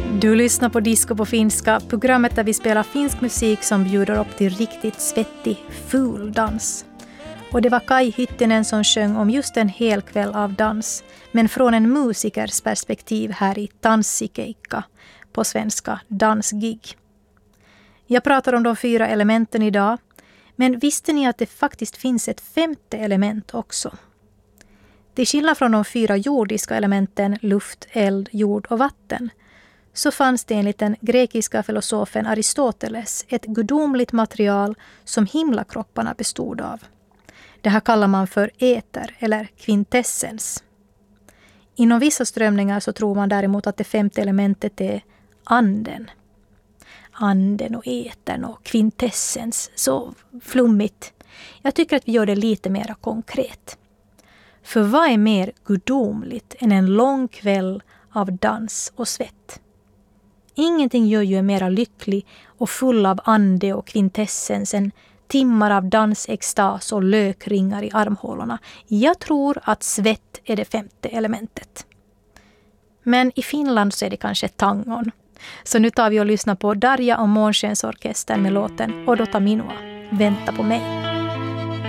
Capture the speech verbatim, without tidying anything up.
Du lyssnar på Disco på finska, programmet där vi spelar finsk musik som bjuder upp till riktigt svettig, ful dans. Och det var Kai Hyttinen som sjöng om just en hel kväll av dans, men från en musikers perspektiv här i Tanssikeikka, på svenska dansgig. Jag pratar om de fyra elementen idag, men visste ni att det faktiskt finns ett femte element också? Till skillnad från de fyra jordiska elementen luft, eld, jord och vatten, så fanns det enligt den grekiska filosofen Aristoteles ett gudomligt material som himlakropparna bestod av. Det här kallar man för eter eller kvintessens. Inom vissa strömningar så tror man däremot att det femte elementet är anden. Anden och etern och kvintessens, så flummigt. Jag tycker att vi gör det lite mer konkret. För vad är mer gudomligt än en lång kväll av dans och svett? Ingenting gör ju en mera lycklig och full av ande och kvintessens än timmar av dansextas och lökringar i armhålorna. Jag tror att svett är det femte elementet. Men i Finland så är det kanske tangon. Så nu tar vi och lyssnar på Darja och Månskensorkestern med låten Odota minua, vänta på mig.